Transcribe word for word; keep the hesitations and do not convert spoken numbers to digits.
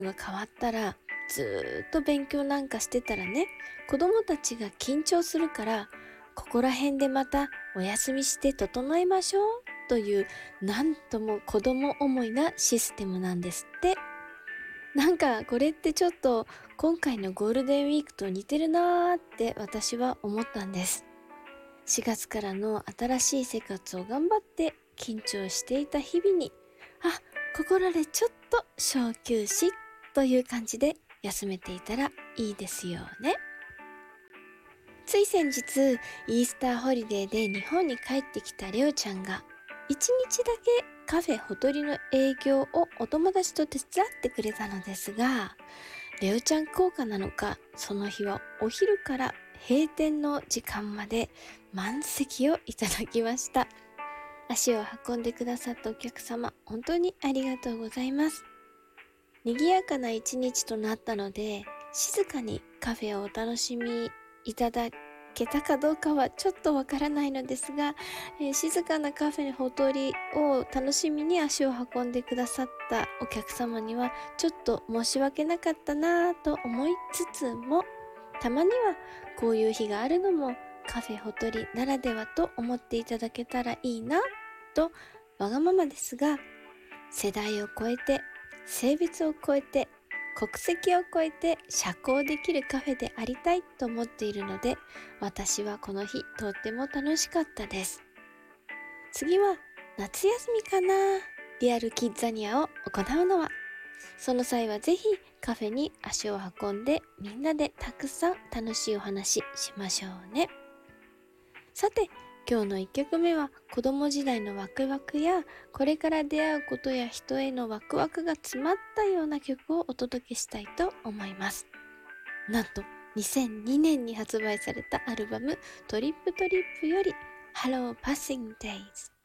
が変わったら、ずーっと勉強なんかしてたらね、子供たちが緊張するから、ここら辺でまたお休みして整えましょうという、なんとも子供思いなシステムなんですって。なんかこれってちょっと今回のゴールデンウィークと似てるなーって私は思ったんです。しがつからの新しい生活を頑張って緊張していた日々に、あ、ここらでちょっと小休止という感じで休めていたらいいですよね。つい先日、イースターホリデーで日本に帰ってきたレオちゃんが、一日だけカフェほとりの営業をお友達と手伝ってくれたのですが、レオちゃん効果なのか、その日はお昼から閉店の時間まで満席をいただきました。足を運んでくださったお客様、本当にありがとうございます。賑やかな一日となったので、静かにカフェをお楽しみいただけたかどうかはちょっとわからないのですが、えー静かなカフェほとりを楽しみに足を運んでくださったお客様にはちょっと申し訳なかったなぁと思いつつも、たまにはこういう日があるのもカフェほとりならではと思っていただけたらいいなと、わがままですが、世代を超えて、性別を超えて、国籍を超えて社交できるカフェでありたいと思っているので、私はこの日とっても楽しかったです。次は夏休みかな。リアルキッザニアを行うのは、その際はぜひカフェに足を運んでみんなでたくさん楽しいお話しましょうね。さて、今日のいっきょくめは子供時代のワクワクやこれから出会うことや人へのワクワクが詰まったような曲をお届けしたいと思います。なんとにせんにねんに発売されたアルバムトリップトリップより Hello Passing Days。